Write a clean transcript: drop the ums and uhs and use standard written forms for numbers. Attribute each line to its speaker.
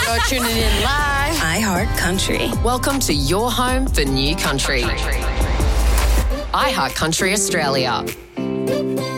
Speaker 1: You're tuning in live.
Speaker 2: iHeart Country.
Speaker 1: Welcome to your home for new country. iHeart Country Australia.